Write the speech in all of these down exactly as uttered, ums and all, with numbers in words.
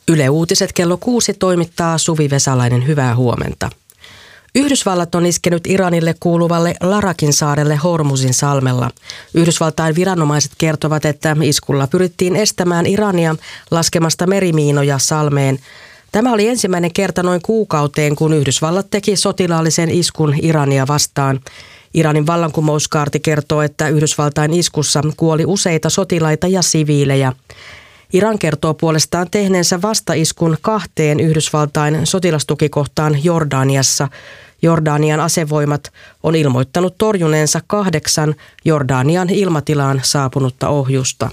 Yle Uutiset kello kuusi toimittaa Suvi Vesalainen. Hyvää huomenta. Yhdysvallat on iskenyt Iranille kuuluvalle Larakin saarelle Hormuzin salmella. Yhdysvaltain viranomaiset kertovat, että iskulla pyrittiin estämään Irania laskemasta merimiinoja salmeen. Tämä oli ensimmäinen kerta noin kuukauteen, kun Yhdysvallat teki sotilaallisen iskun Irania vastaan. Iranin vallankumouskaarti kertoo, että Yhdysvaltain iskussa kuoli useita sotilaita ja siviilejä. Iran kertoo puolestaan tehneensä vastaiskun kahteen Yhdysvaltain sotilastukikohtaan Jordaniassa. Jordanian asevoimat on ilmoittanut torjuneensa kahdeksan Jordanian ilmatilaan saapunutta ohjusta.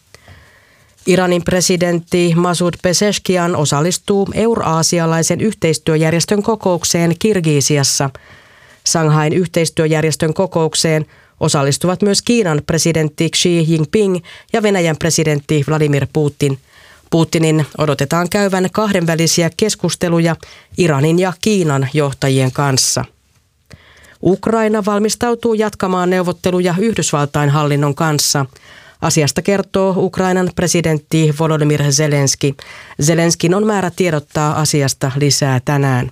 Iranin presidentti Masoud Pezeshkian osallistuu euraasialaisen yhteistyöjärjestön kokoukseen Kirgisiassa. Shanghain yhteistyöjärjestön kokoukseen osallistuvat myös Kiinan presidentti Xi Jinping ja Venäjän presidentti Vladimir Putin. Putinin odotetaan käyvän kahdenvälisiä keskusteluja Iranin ja Kiinan johtajien kanssa. Ukraina valmistautuu jatkamaan neuvotteluja Yhdysvaltain hallinnon kanssa. Asiasta kertoo Ukrainan presidentti Volodymyr Zelenski. Zelenskin on määrä tiedottaa asiasta lisää tänään.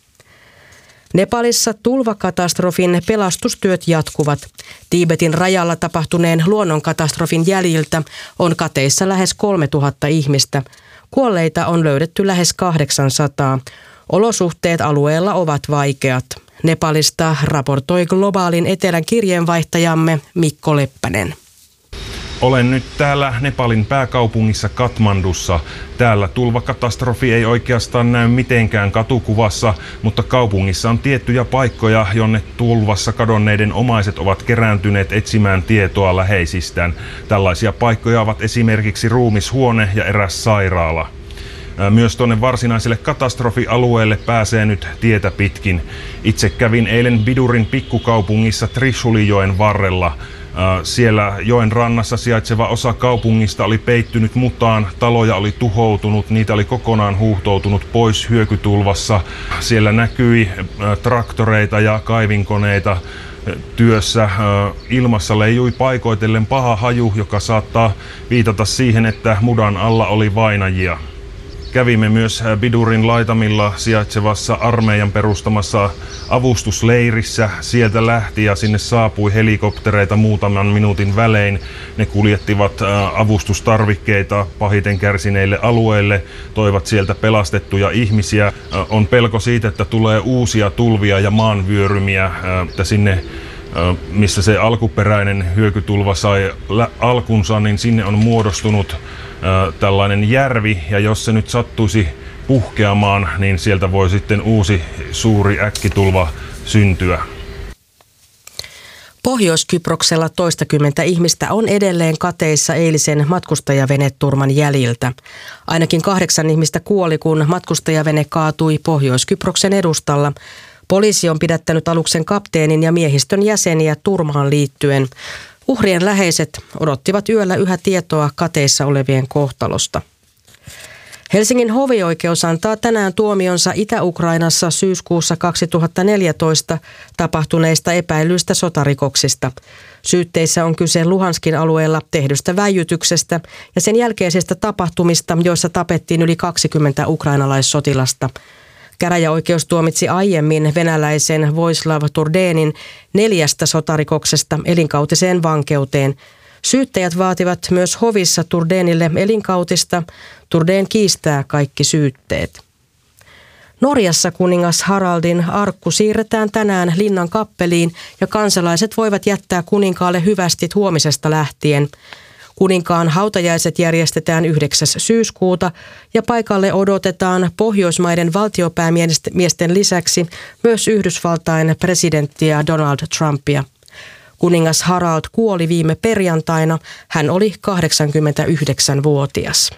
Nepalissa tulvakatastrofin pelastustyöt jatkuvat. Tiibetin rajalla tapahtuneen luonnonkatastrofin jäljiltä on kateissa lähes kolmetuhatta ihmistä. Kuolleita on löydetty lähes kahdeksansataa. Olosuhteet alueella ovat vaikeat. Nepalista raportoi Globaalin etelän kirjeenvaihtajamme Mikko Leppänen. Olen nyt täällä Nepalin pääkaupungissa Kathmandussa. Täällä tulvakatastrofi ei oikeastaan näy mitenkään katukuvassa, mutta kaupungissa on tiettyjä paikkoja, jonne tulvassa kadonneiden omaiset ovat kerääntyneet etsimään tietoa läheisistään. Tällaisia paikkoja ovat esimerkiksi ruumishuone ja eräs sairaala. Myös tuonne varsinaiselle katastrofialueelle pääsee nyt tietä pitkin. Itse kävin eilen Bidurin pikkukaupungissa Trishulijoen varrella. Siellä joen rannassa sijaitseva osa kaupungista oli peittynyt mutaan, taloja oli tuhoutunut, niitä oli kokonaan huuhtoutunut pois hyökytulvassa. Siellä näkyi traktoreita ja kaivinkoneita työssä. Ilmassa leijui paikoitellen paha haju, joka saattaa viitata siihen, että mudan alla oli vainajia. Kävimme myös Bidurin laitamilla sijaitsevassa armeijan perustamassa avustusleirissä. Sieltä lähti ja sinne saapui helikoptereita muutaman minuutin välein. Ne kuljettivat avustustarvikkeita pahiten kärsineille alueille, toivat sieltä pelastettuja ihmisiä. On pelko siitä, että tulee uusia tulvia ja maanvyörymiä, että sinne missä se alkuperäinen hyökytulva sai alkunsa, niin sinne on muodostunut tällainen järvi, ja jos se nyt sattuisi puhkeamaan, niin sieltä voi sitten uusi suuri äkkitulva syntyä. Pohjois-Kyproksella toistakymmentä ihmistä on edelleen kateissa eilisen matkustajaveneturman jäljiltä. Ainakin kahdeksan ihmistä kuoli, kun matkustajavene kaatui Pohjois-Kyproksen edustalla. Poliisi on pidättänyt aluksen kapteenin ja miehistön jäseniä turmaan liittyen. Uhrien läheiset odottivat yöllä yhä tietoa kateissa olevien kohtalosta. Helsingin hovioikeus antaa tänään tuomionsa Itä-Ukrainassa syyskuussa kaksituhattaneljätoista tapahtuneista epäilyistä sotarikoksista. Syytteissä on kyse Luhanskin alueella tehdystä väijytyksestä ja sen jälkeisistä tapahtumista, joissa tapettiin yli kaksikymmentä ukrainalaissotilasta. Käräjäoikeus tuomitsi aiemmin venäläisen Vojislav Turdenin neljästä sotarikoksesta elinkautiseen vankeuteen. Syyttäjät vaativat myös hovissa Turdenille elinkautista. Turden kiistää kaikki syytteet. Norjassa kuningas Haraldin arkku siirretään tänään linnan kappeliin ja kansalaiset voivat jättää kuninkaalle hyvästit huomisesta lähtien. Kuninkaan hautajaiset järjestetään yhdeksäs syyskuuta ja paikalle odotetaan Pohjoismaiden valtiopäämiesten lisäksi myös Yhdysvaltain presidenttiä Donald Trumpia. Kuningas Harald kuoli viime perjantaina. Hän oli kahdeksankymmentäyhdeksänvuotias.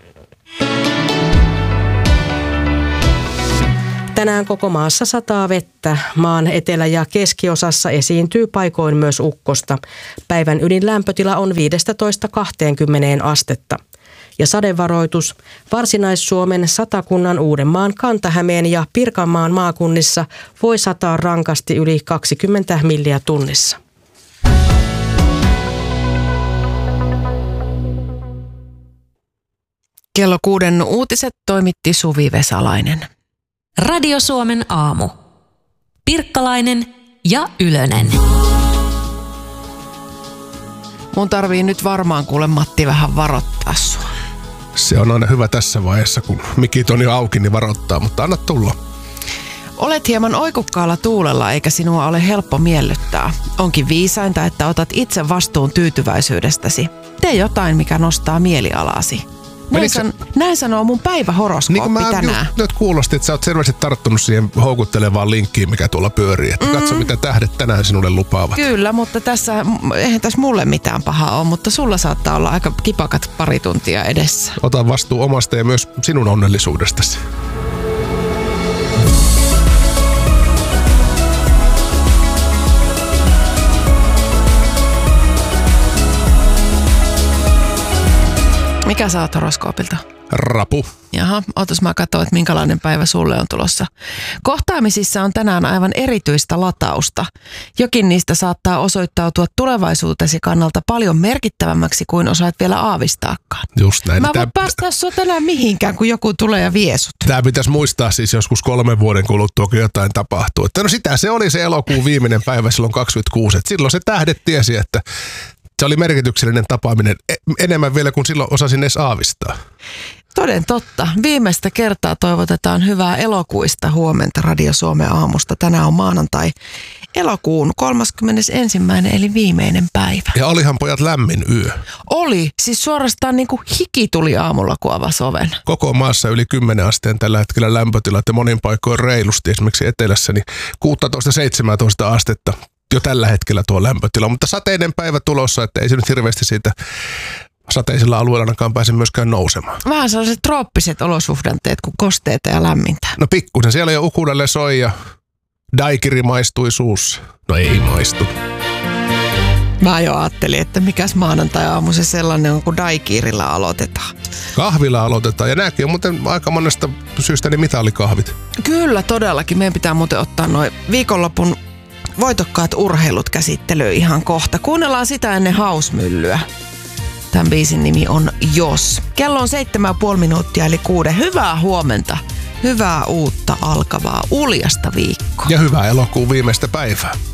Tänään koko maassa sataa vettä. Maan etelä- ja keskiosassa esiintyy paikoin myös ukkosta. Päivän ydinlämpötila on viisitoista kaksikymmentä astetta. Ja sadevaroitus. Varsinais-Suomen, Satakunnan, Uudenmaan, Kanta-Hämeen ja Pirkanmaan maakunnissa voi sataa rankasti yli kaksikymmentä milliä tunnissa. Kello kuuden uutiset toimitti Suvi Vesalainen. Radio Suomen aamu. Pirkkalainen ja Ylönen. Mun tarvii nyt varmaan kuule Matti vähän varoittaa sua. Se on aina hyvä tässä vaiheessa, kun mikit on jo auki, niin varoittaa, mutta anna tulla. Olet hieman oikukkaalla tuulella, eikä sinua ole helppo miellyttää. Onkin viisainta, että otat itse vastuun tyytyväisyydestäsi. Tee jotain, mikä nostaa mielialasi. Näin, san, näin sanoo mun päivähoroskooppi niin tänään. Nyt kuulosti, että sä oot selvästi tarttunut siihen houkuttelevaan linkkiin, mikä tuolla pyörii. Että mm. katso, mitä tähdet tänään sinulle lupaavat. Kyllä, mutta tässä, eihän tässä mulle mitään pahaa ole, mutta sulla saattaa olla aika kipakat pari tuntia edessä. Ota vastuu omasta ja myös sinun onnellisuudestasi. Mikä sä oot horoskoopilta? Rapu. Jaha, ootas mä katsoin, että minkälainen päivä sulle on tulossa. Kohtaamisissa on tänään aivan erityistä latausta. Jokin niistä saattaa osoittautua tulevaisuutesi kannalta paljon merkittävämmäksi kuin osaat vielä aavistaakaan. Just näin. Mä voin päästää sua tänään mihinkään, kun joku tulee ja vie sut. Tää pitäisi muistaa siis joskus kolmen vuoden kuluttua, kun jotain tapahtuu. Että no sitä se oli se elokuun viimeinen päivä silloin kaksikymmentäkuusi. Että silloin se tähdet tiesi, että se oli merkityksellinen tapaaminen enemmän vielä kuin silloin osasin edes aavistaa. Toden totta. Viimeistä kertaa toivotetaan hyvää elokuista huomenta Radio Suomen aamusta. Tänään on maanantai elokuun kolmaskymmenesensimmäinen eli viimeinen päivä. Ja olihan pojat lämmin yö. Oli. Siis suorastaan niin kuin hiki tuli aamulla, kun avasi oven. Koko maassa yli kymmenen asteen tällä hetkellä lämpötilat ja monin paikoin reilusti. Esimerkiksi etelässä niin kuusitoista seitsemäntoista astetta. Jo tällä hetkellä tuo lämpötila, mutta sateinen päivä tulossa, että ei se nyt hirveästi siitä sateisilla alueilla ainakaan pääse myöskään nousemaan. Vähän sellaiset trooppiset olosuhdanteet, kuin kosteita ja lämmintä. No pikkusen, siellä jo ukulele soi ja daikiri maistui suussa. No ei maistu. Mä jo ajattelin, että mikäs maanantai-aamu se sellainen on, kun daikirilla aloitetaan. Kahvilla aloitetaan, ja nääkin on muuten aika monesta syystä ne mitallikahvit. Kyllä, todellakin. Meidän pitää muuten ottaa noin viikonlopun voitokkaat urheilut käsittelyyn ihan kohta. Kuunnellaan sitä ennen hausmyllyä. Tämän biisin nimi on Jos. Kello on seitsemän ja puoli minuuttia eli kuuden. Hyvää huomenta. Hyvää uutta alkavaa uljasta viikkoa. Ja hyvää elokuun viimeistä päivää.